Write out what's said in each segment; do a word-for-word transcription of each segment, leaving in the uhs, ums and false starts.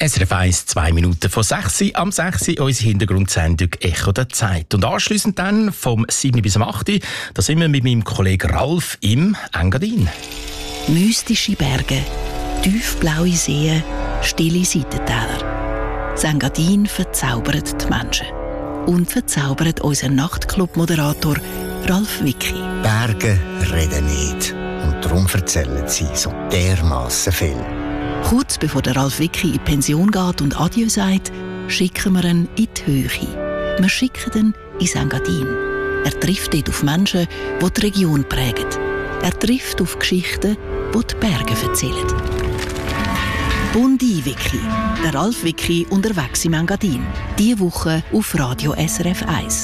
S R F eins, zwei Minuten vor sechs Uhr, am sechs Uhr unsere Hintergrundsendung «Echo der Zeit». Und anschliessend dann vom sieben bis acht Uhr, da sind wir mit meinem Kollegen Ralf im Engadin. Mystische Berge, tiefblaue Seen, stille Seitentäler. Das Engadin verzaubert die Menschen. Und verzaubert unseren Nachtclub-Moderator Ralf Wicki. Berge reden nicht. Und darum erzählen sie so dermassen viel. Kurz bevor der Ralf Wicki in die Pension geht und Adieu sagt, schicken wir ihn in die Höhe. Wir schicken ihn ins Engadin. Er trifft dort auf Menschen, die die Region prägen. Er trifft auf Geschichten, die die Berge erzählen. Bundi Wicki, der Ralf Wicki unterwegs im Engadin. Diese Woche auf Radio S R F eins.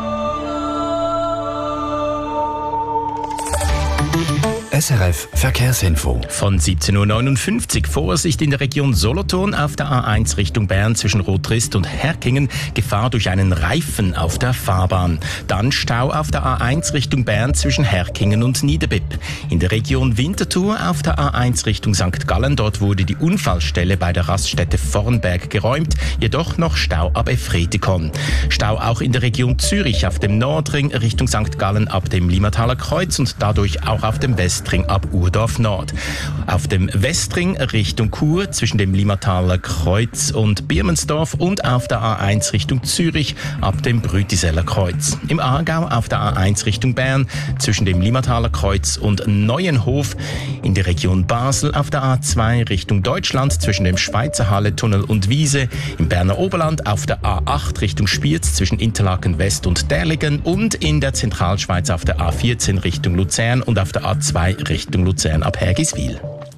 S R F Verkehrsinfo. Von siebzehn Uhr neunundfünfzig. Vorsicht in der Region Solothurn auf der A eins Richtung Bern zwischen Rotrist und Herkingen. Gefahr durch einen Reifen auf der Fahrbahn. Dann Stau auf der A eins Richtung Bern zwischen Herkingen und Niederbipp. In der Region Winterthur auf der A eins Richtung Sankt Gallen. Dort wurde die Unfallstelle bei der Raststätte Vornberg geräumt. Jedoch noch Stau ab Efretikon. Stau auch in der Region Zürich auf dem Nordring Richtung Sankt Gallen ab dem Limmataler Kreuz und dadurch auch auf dem Westring ab Urdorf Nord. Auf dem Westring Richtung Chur zwischen dem Limmataler Kreuz und Birmensdorf und auf der A eins Richtung Zürich ab dem Brütiseller Kreuz. Im Aargau auf der A eins Richtung Bern zwischen dem Limmataler Kreuz und Neuenhof. In der Region Basel auf der A zwei Richtung Deutschland zwischen dem Schweizer Halle-Tunnel und Wiese. Im Berner Oberland auf der A acht Richtung Spiez zwischen Interlaken West und Derlingen und in der Zentralschweiz auf der A vierzehn Richtung Luzern und auf der A zwei Richtung Luzern ab Hergiswil.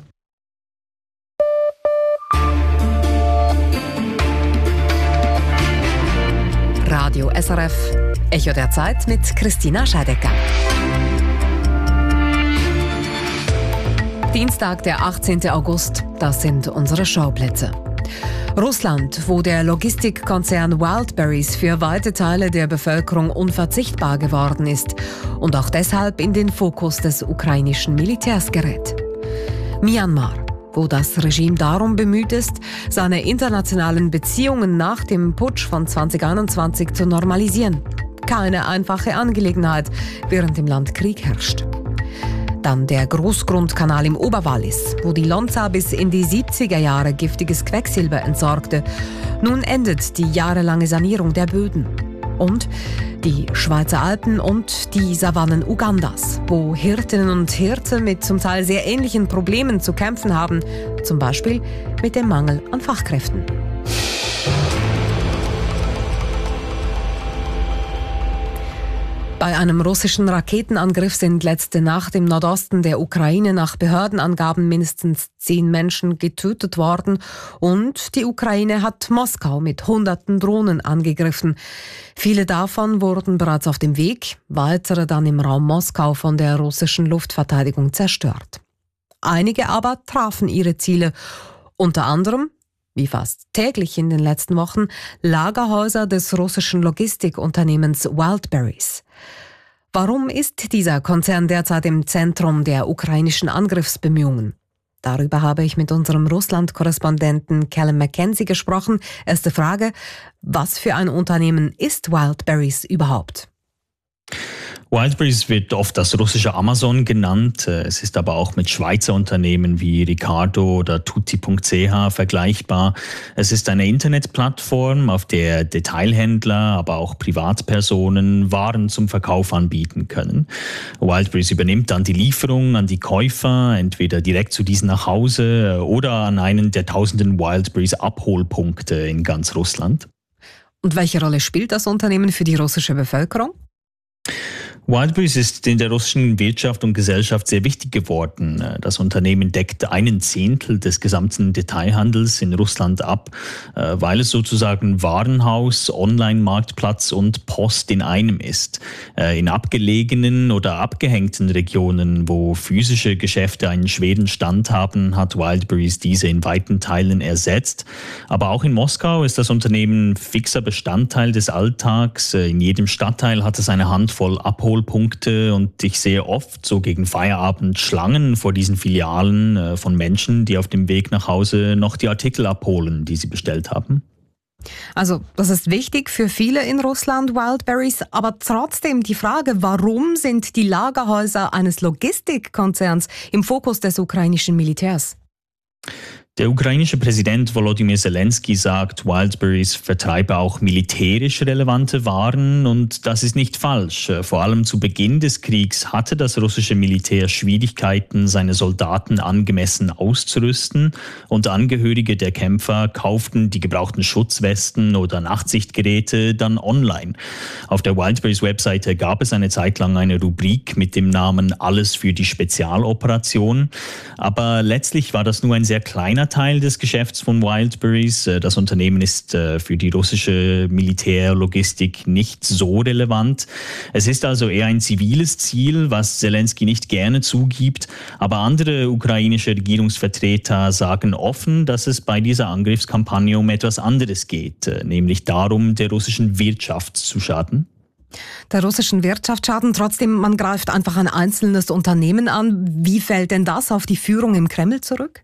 Radio S R F, Echo der Zeit mit Christina Scheidecker. Dienstag, der achtzehnten August, das sind unsere Schauplätze. Russland, wo der Logistikkonzern Wildberries für weite Teile der Bevölkerung unverzichtbar geworden ist und auch deshalb in den Fokus des ukrainischen Militärs gerät. Myanmar, wo das Regime darum bemüht ist, seine internationalen Beziehungen nach dem Putsch von zwanzig einundzwanzig zu normalisieren. Keine einfache Angelegenheit, während im Land Krieg herrscht. Dann der Großgrundkanal im Oberwallis, wo die Lonza bis in die siebziger Jahre giftiges Quecksilber entsorgte. Nun endet die jahrelange Sanierung der Böden. Und die Schweizer Alpen und die Savannen Ugandas, wo Hirtinnen und Hirten mit zum Teil sehr ähnlichen Problemen zu kämpfen haben, zum Beispiel mit dem Mangel an Fachkräften. Bei einem russischen Raketenangriff sind letzte Nacht im Nordosten der Ukraine nach Behördenangaben mindestens zehn Menschen getötet worden und die Ukraine hat Moskau mit hunderten Drohnen angegriffen. Viele davon wurden bereits auf dem Weg, weitere dann im Raum Moskau von der russischen Luftverteidigung zerstört. Einige aber trafen ihre Ziele, unter anderem, wie fast täglich in den letzten Wochen, Lagerhäuser des russischen Logistikunternehmens Wildberries. Warum ist dieser Konzern derzeit im Zentrum der ukrainischen Angriffsbemühungen? Darüber habe ich mit unserem Russland-Korrespondenten Callum McKenzie gesprochen. Erste Frage, was für ein Unternehmen ist Wildberries überhaupt? Wildberries wird oft das russische Amazon genannt. Es ist aber auch mit Schweizer Unternehmen wie Ricardo oder Tutti Punkt C H vergleichbar. Es ist eine Internetplattform, auf der Detailhändler, aber auch Privatpersonen Waren zum Verkauf anbieten können. Wildberries übernimmt dann die Lieferung an die Käufer, entweder direkt zu diesen nach Hause oder an einen der tausenden Wildberries-Abholpunkte in ganz Russland. Und welche Rolle spielt das Unternehmen für die russische Bevölkerung? Wildberries ist in der russischen Wirtschaft und Gesellschaft sehr wichtig geworden. Das Unternehmen deckt einen Zehntel des gesamten Detailhandels in Russland ab, weil es sozusagen Warenhaus, Online-Marktplatz und Post in einem ist. In abgelegenen oder abgehängten Regionen, wo physische Geschäfte einen schweren Stand haben, hat Wildberries diese in weiten Teilen ersetzt. Aber auch in Moskau ist das Unternehmen fixer Bestandteil des Alltags. In jedem Stadtteil hat es eine Handvoll Abholungen Abholpunkte und ich sehe oft so gegen Feierabend Schlangen vor diesen Filialen äh, von Menschen, die auf dem Weg nach Hause noch die Artikel abholen, die sie bestellt haben. Also das ist wichtig für viele in Russland, Wildberries, aber trotzdem die Frage, warum sind die Lagerhäuser eines Logistikkonzerns im Fokus des ukrainischen Militärs? Der ukrainische Präsident Volodymyr Zelensky sagt, Wildberries vertreibe auch militärisch relevante Waren und das ist nicht falsch. Vor allem zu Beginn des Kriegs hatte das russische Militär Schwierigkeiten, seine Soldaten angemessen auszurüsten und Angehörige der Kämpfer kauften die gebrauchten Schutzwesten oder Nachtsichtgeräte dann online. Auf der Wildberries Webseite gab es eine Zeit lang eine Rubrik mit dem Namen Alles für die Spezialoperation, aber letztlich war das nur ein sehr kleiner Teil des Geschäfts von Wildberries. Das Unternehmen ist für die russische Militärlogistik nicht so relevant. Es ist also eher ein ziviles Ziel, was Zelensky nicht gerne zugibt. Aber andere ukrainische Regierungsvertreter sagen offen, dass es bei dieser Angriffskampagne um etwas anderes geht, nämlich darum, der russischen Wirtschaft zu schaden. Der russischen Wirtschaft schaden, trotzdem, man greift einfach ein einzelnes Unternehmen an. Wie fällt denn das auf die Führung im Kreml zurück?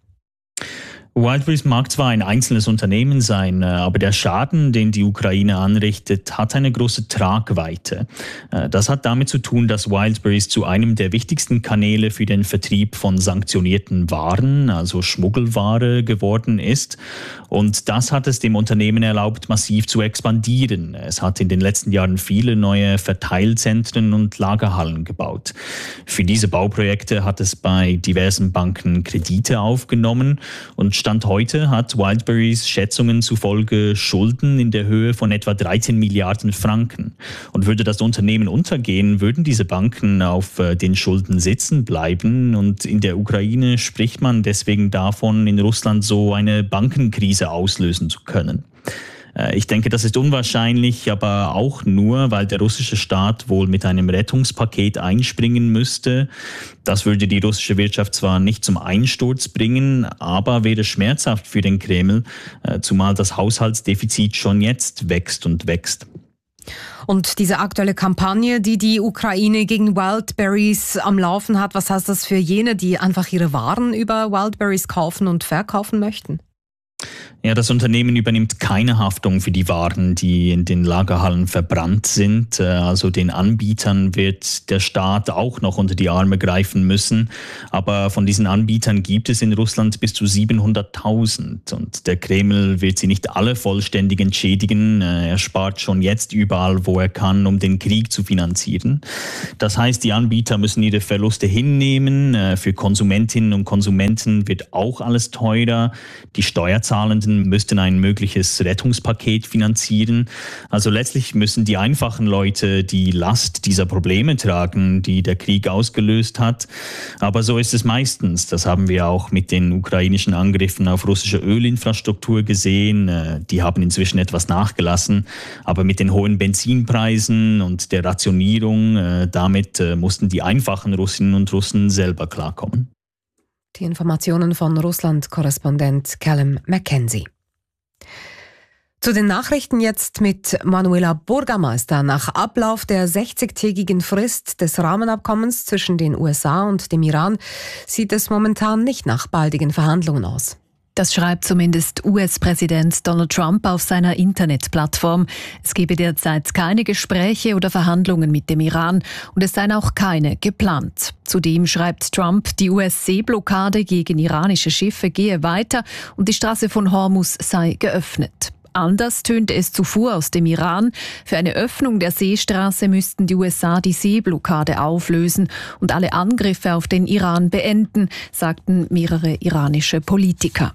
Wildberries mag zwar ein einzelnes Unternehmen sein, aber der Schaden, den die Ukraine anrichtet, hat eine große Tragweite. Das hat damit zu tun, dass Wildberries zu einem der wichtigsten Kanäle für den Vertrieb von sanktionierten Waren, also Schmuggelware, geworden ist. Und das hat es dem Unternehmen erlaubt, massiv zu expandieren. Es hat in den letzten Jahren viele neue Verteilzentren und Lagerhallen gebaut. Für diese Bauprojekte hat es bei diversen Banken Kredite aufgenommen und Stand heute hat Wildberries Schätzungen zufolge Schulden in der Höhe von etwa dreizehn Milliarden Franken. Und würde das Unternehmen untergehen, würden diese Banken auf den Schulden sitzen bleiben. Und in der Ukraine spricht man deswegen davon, in Russland so eine Bankenkrise auslösen zu können. Ich denke, das ist unwahrscheinlich, aber auch nur, weil der russische Staat wohl mit einem Rettungspaket einspringen müsste. Das würde die russische Wirtschaft zwar nicht zum Einsturz bringen, aber wäre schmerzhaft für den Kreml, zumal das Haushaltsdefizit schon jetzt wächst und wächst. Und diese aktuelle Kampagne, die die Ukraine gegen Wildberries am Laufen hat, was heißt das für jene, die einfach ihre Waren über Wildberries kaufen und verkaufen möchten? Ja, das Unternehmen übernimmt keine Haftung für die Waren, die in den Lagerhallen verbrannt sind. Also den Anbietern wird der Staat auch noch unter die Arme greifen müssen. Aber von diesen Anbietern gibt es in Russland bis zu siebenhunderttausend. Und der Kreml wird sie nicht alle vollständig entschädigen. Er spart schon jetzt überall, wo er kann, um den Krieg zu finanzieren. Das heißt, die Anbieter müssen ihre Verluste hinnehmen. Für Konsumentinnen und Konsumenten wird auch alles teurer. Die Steuerzahlenden müssten ein mögliches Rettungspaket finanzieren. Also letztlich müssen die einfachen Leute die Last dieser Probleme tragen, die der Krieg ausgelöst hat. Aber so ist es meistens. Das haben wir auch mit den ukrainischen Angriffen auf russische Ölinfrastruktur gesehen. Die haben inzwischen etwas nachgelassen. Aber mit den hohen Benzinpreisen und der Rationierung, damit mussten die einfachen Russinnen und Russen selber klarkommen. Die Informationen von Russland-Korrespondent Callum McKenzie. Zu den Nachrichten jetzt mit Manuela Bürgermeister. Nach Ablauf der sechzigtägigen Frist des Rahmenabkommens zwischen den U S A und dem Iran sieht es momentan nicht nach baldigen Verhandlungen aus. Das schreibt zumindest U S-Präsident Donald Trump auf seiner Internetplattform. Es gebe derzeit keine Gespräche oder Verhandlungen mit dem Iran und es seien auch keine geplant. Zudem schreibt Trump, die U S-Seeblockade gegen iranische Schiffe gehe weiter und die Straße von Hormuz sei geöffnet. Anders tönte es zuvor aus dem Iran. Für eine Öffnung der Seestraße müssten die U S A die Seeblockade auflösen und alle Angriffe auf den Iran beenden, sagten mehrere iranische Politiker.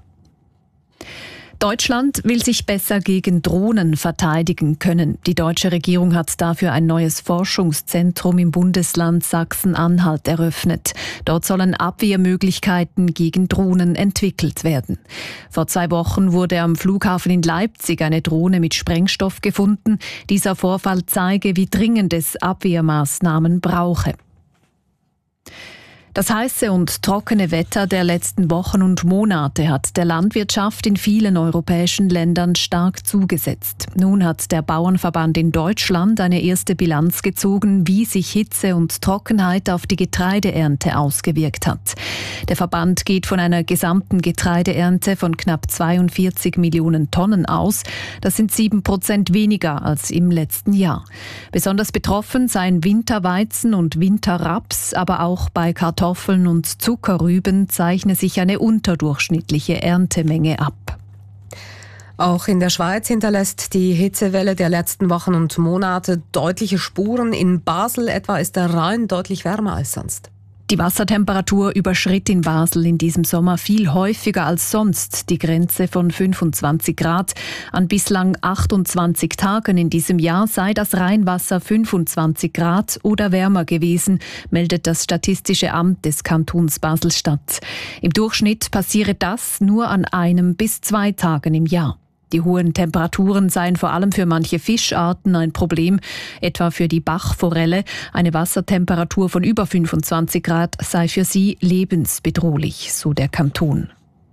Deutschland will sich besser gegen Drohnen verteidigen können. Die deutsche Regierung hat dafür ein neues Forschungszentrum im Bundesland Sachsen-Anhalt eröffnet. Dort sollen Abwehrmöglichkeiten gegen Drohnen entwickelt werden. Vor zwei Wochen wurde am Flughafen in Leipzig eine Drohne mit Sprengstoff gefunden. Dieser Vorfall zeige, wie dringend es Abwehrmaßnahmen brauche. Das heiße und trockene Wetter der letzten Wochen und Monate hat der Landwirtschaft in vielen europäischen Ländern stark zugesetzt. Nun hat der Bauernverband in Deutschland eine erste Bilanz gezogen, wie sich Hitze und Trockenheit auf die Getreideernte ausgewirkt hat. Der Verband geht von einer gesamten Getreideernte von knapp zweiundvierzig Millionen Tonnen aus. Das sind sieben Prozent weniger als im letzten Jahr. Besonders betroffen seien Winterweizen und Winterraps, aber auch bei Kartoffeln Kartoffeln und Zuckerrüben zeichne sich eine unterdurchschnittliche Erntemenge ab. Auch in der Schweiz hinterlässt die Hitzewelle der letzten Wochen und Monate deutliche Spuren. In Basel etwa ist der Rhein deutlich wärmer als sonst. Die Wassertemperatur überschritt in Basel in diesem Sommer viel häufiger als sonst die Grenze von fünfundzwanzig Grad. An bislang achtundzwanzig Tagen in diesem Jahr sei das Rheinwasser fünfundzwanzig Grad oder wärmer gewesen, meldet das Statistische Amt des Kantons Basel-Stadt. Im Durchschnitt passiere das nur an einem bis zwei Tagen im Jahr. Die hohen Temperaturen seien vor allem für manche Fischarten ein Problem, etwa für die Bachforelle. Eine Wassertemperatur von über fünfundzwanzig Grad sei für sie lebensbedrohlich, so der Kanton.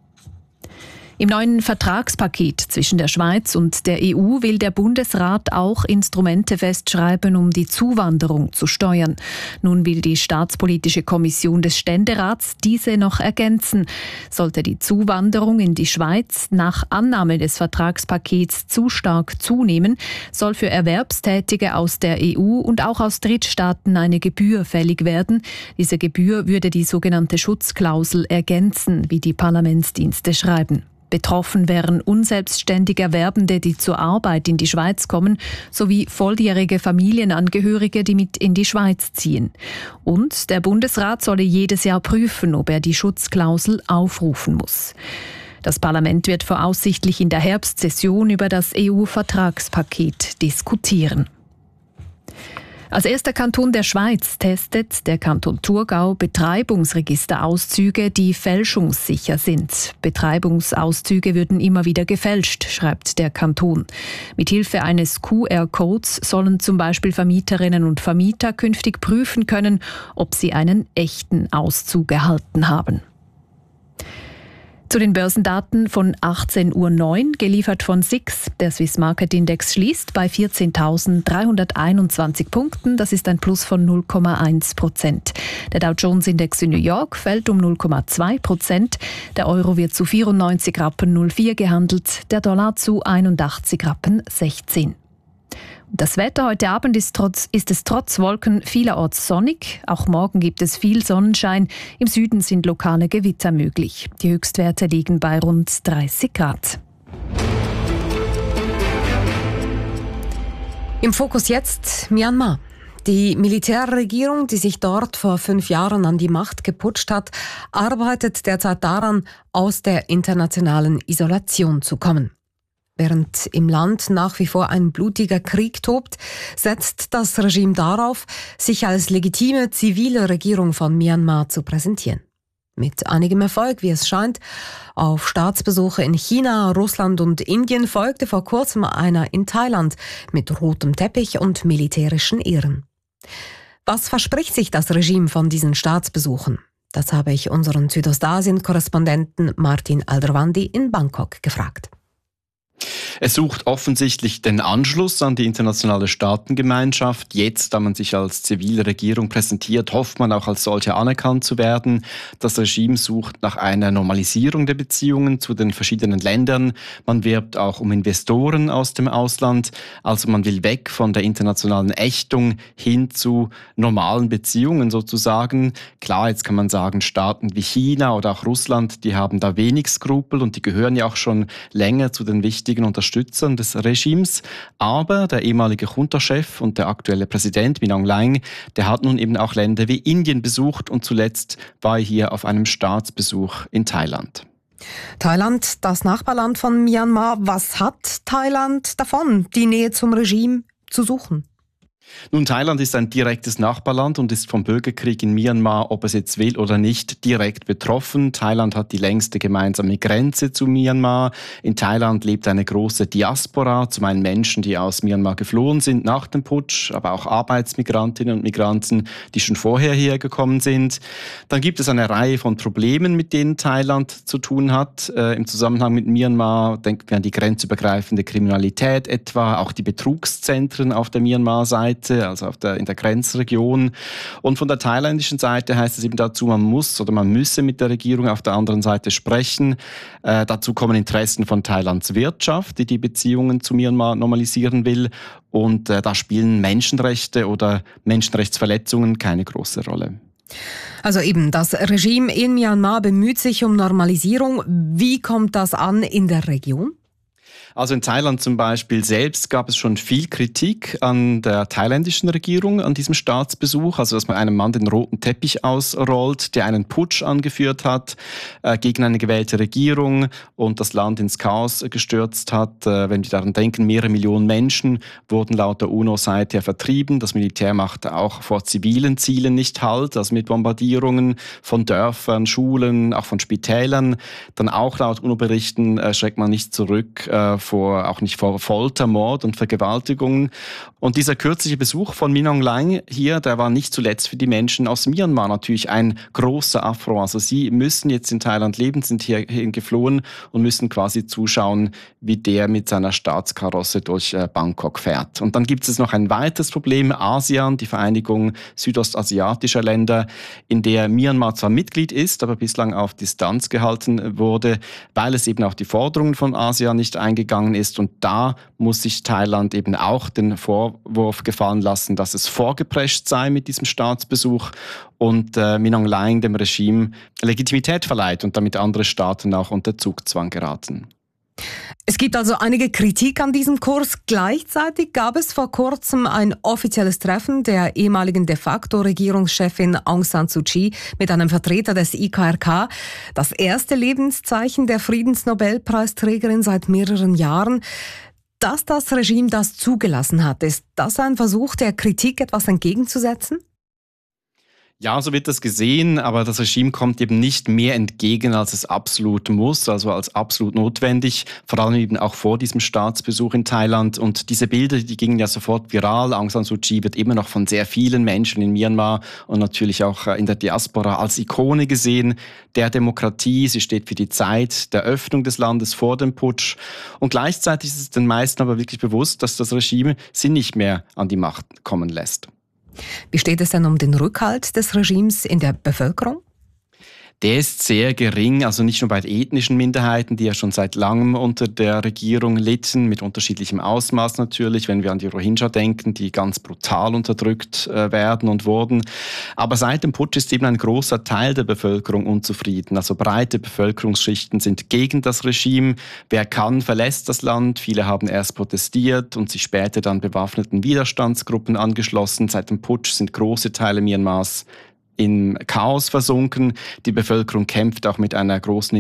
Im neuen Vertragspaket zwischen der Schweiz und der E U will der Bundesrat auch Instrumente festschreiben, um die Zuwanderung zu steuern. Nun will die Staatspolitische Kommission des Ständerats diese noch ergänzen. Sollte die Zuwanderung in die Schweiz nach Annahme des Vertragspakets zu stark zunehmen, soll für Erwerbstätige aus der E U und auch aus Drittstaaten eine Gebühr fällig werden. Diese Gebühr würde die sogenannte Schutzklausel ergänzen, wie die Parlamentsdienste schreiben. Betroffen wären unselbstständig Erwerbende, die zur Arbeit in die Schweiz kommen, sowie volljährige Familienangehörige, die mit in die Schweiz ziehen. Und der Bundesrat solle jedes Jahr prüfen, ob er die Schutzklausel aufrufen muss. Das Parlament wird voraussichtlich in der Herbstsession über das E U-Vertragspaket diskutieren. Als erster Kanton der Schweiz testet der Kanton Thurgau Betreibungsregisterauszüge, die fälschungssicher sind. Betreibungsauszüge würden immer wieder gefälscht, schreibt der Kanton. Mithilfe eines Q R-Codes sollen zum Beispiel Vermieterinnen und Vermieter künftig prüfen können, ob sie einen echten Auszug erhalten haben. Zu den Börsendaten von achtzehn Uhr neun, geliefert von S I X. Der Swiss Market Index schließt bei vierzehntausenddreihunderteinundzwanzig Punkten. Das ist ein Plus von null Komma eins Prozent. Der Dow Jones Index in New York fällt um null Komma zwei Prozent. Der Euro wird zu vierundneunzig Rappen null vier gehandelt, der Dollar zu einundachtzig Rappen sechzehn. Das Wetter heute Abend ist, trotz, ist es trotz Wolken vielerorts sonnig. Auch morgen gibt es viel Sonnenschein. Im Süden sind lokale Gewitter möglich. Die Höchstwerte liegen bei rund dreißig Grad. Im Fokus jetzt Myanmar. Die Militärregierung, die sich dort vor fünf Jahren an die Macht geputscht hat, arbeitet derzeit daran, aus der internationalen Isolation zu kommen. Während im Land nach wie vor ein blutiger Krieg tobt, setzt das Regime darauf, sich als legitime zivile Regierung von Myanmar zu präsentieren. Mit einigem Erfolg, wie es scheint. Auf Staatsbesuche in China, Russland und Indien folgte vor kurzem einer in Thailand mit rotem Teppich und militärischen Ehren. Was verspricht sich das Regime von diesen Staatsbesuchen? Das habe ich unseren Südostasien-Korrespondenten Martin Alderwandi in Bangkok gefragt. Es sucht offensichtlich den Anschluss an die internationale Staatengemeinschaft. Jetzt, da man sich als zivile Regierung präsentiert, hofft man auch als solche anerkannt zu werden. Das Regime sucht nach einer Normalisierung der Beziehungen zu den verschiedenen Ländern. Man wirbt auch um Investoren aus dem Ausland. Also man will weg von der internationalen Ächtung hin zu normalen Beziehungen sozusagen. Klar, jetzt kann man sagen, Staaten wie China oder auch Russland, die haben da wenig Skrupel und die gehören ja auch schon länger zu den wichtigen Unterstützern des Regimes. Aber der ehemalige Junta-Chef und der aktuelle Präsident Min Aung Hlaing, der hat nun eben auch Länder wie Indien besucht und zuletzt war er hier auf einem Staatsbesuch in Thailand. Thailand, das Nachbarland von Myanmar. Was hat Thailand davon, die Nähe zum Regime zu suchen? Nun, Thailand ist ein direktes Nachbarland und ist vom Bürgerkrieg in Myanmar, ob es jetzt will oder nicht, direkt betroffen. Thailand hat die längste gemeinsame Grenze zu Myanmar. In Thailand lebt eine große Diaspora, zum einen Menschen, die aus Myanmar geflohen sind nach dem Putsch, aber auch Arbeitsmigrantinnen und Migranten, die schon vorher hierher gekommen sind. Dann gibt es eine Reihe von Problemen, mit denen Thailand zu tun hat. Äh, im Zusammenhang mit Myanmar denken wir an die grenzübergreifende Kriminalität etwa, auch die Betrugszentren auf der Myanmar-Seite, also auf der, in der Grenzregion. Und von der thailändischen Seite heißt es eben dazu, man muss oder man müsse mit der Regierung auf der anderen Seite sprechen. Äh, dazu kommen Interessen von Thailands Wirtschaft, die die Beziehungen zu Myanmar normalisieren will. Und äh, da spielen Menschenrechte oder Menschenrechtsverletzungen keine große Rolle. Also eben, das Regime in Myanmar bemüht sich um Normalisierung. Wie kommt das an in der Region? Also in Thailand zum Beispiel selbst gab es schon viel Kritik an der thailändischen Regierung, an diesem Staatsbesuch. Also dass man einem Mann den roten Teppich ausrollt, der einen Putsch angeführt hat äh, gegen eine gewählte Regierung und das Land ins Chaos gestürzt hat. Äh, wenn wir daran denken, mehrere Millionen Menschen wurden laut der UNO seither vertrieben. Das Militär macht auch vor zivilen Zielen nicht Halt, also mit Bombardierungen von Dörfern, Schulen, auch von Spitälern. Dann auch laut UNO-Berichten äh, schreckt man nicht zurück, äh, vor, auch nicht vor Folter, Mord und Vergewaltigungen. Und dieser kürzliche Besuch von Min Aung Hlaing hier, der war nicht zuletzt für die Menschen aus Myanmar natürlich ein großer Affront. Also sie müssen jetzt in Thailand leben, sind hierhin geflohen und müssen quasi zuschauen, wie der mit seiner Staatskarosse durch äh, Bangkok fährt. Und dann gibt es noch ein weiteres Problem, ASEAN, die Vereinigung südostasiatischer Länder, in der Myanmar zwar Mitglied ist, aber bislang auf Distanz gehalten wurde, weil es eben auch die Forderungen von ASEAN nicht eingegangen ist. Und da muss sich Thailand eben auch den Vorwurf gefallen lassen, dass es vorgeprescht sei mit diesem Staatsbesuch und äh, Min Aung Hlaing dem Regime Legitimität verleiht und damit andere Staaten auch unter Zugzwang geraten. Es gibt also einige Kritik an diesem Kurs. Gleichzeitig gab es vor kurzem ein offizielles Treffen der ehemaligen de facto Regierungschefin Aung San Suu Kyi mit einem Vertreter des I K R K. Das erste Lebenszeichen der Friedensnobelpreisträgerin seit mehreren Jahren. Dass das Regime das zugelassen hat, ist das ein Versuch, der Kritik etwas entgegenzusetzen? Ja, so wird das gesehen, aber das Regime kommt eben nicht mehr entgegen, als es absolut muss, also als absolut notwendig, vor allem eben auch vor diesem Staatsbesuch in Thailand. Und diese Bilder, die gingen ja sofort viral. Aung San Suu Kyi wird immer noch von sehr vielen Menschen in Myanmar und natürlich auch in der Diaspora als Ikone gesehen der Demokratie. Sie steht für die Zeit der Öffnung des Landes vor dem Putsch. Und gleichzeitig ist es den meisten aber wirklich bewusst, dass das Regime sie nicht mehr an die Macht kommen lässt. Wie steht es denn um den Rückhalt des Regimes in der Bevölkerung? Der ist sehr gering, also nicht nur bei ethnischen Minderheiten, die ja schon seit langem unter der Regierung litten, mit unterschiedlichem Ausmaß natürlich, wenn wir an die Rohingya denken, die ganz brutal unterdrückt äh, werden und wurden. Aber seit dem Putsch ist eben ein großer Teil der Bevölkerung unzufrieden. Also breite Bevölkerungsschichten sind gegen das Regime. Wer kann, verlässt das Land. Viele haben erst protestiert und sich später dann bewaffneten Widerstandsgruppen angeschlossen. Seit dem Putsch sind große Teile Myanmars in Chaos versunken. Die Bevölkerung kämpft auch mit einer großen